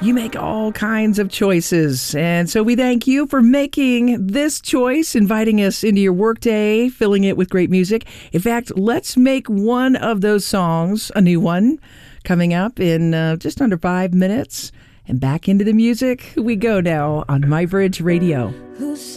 You make all kinds of choices. And so we thank you for making this choice, inviting us into your workday, filling it with great music. In fact, let's make one of those songs a new one coming up in just under 5 minutes. And back into the music we go now on MyBridge Radio.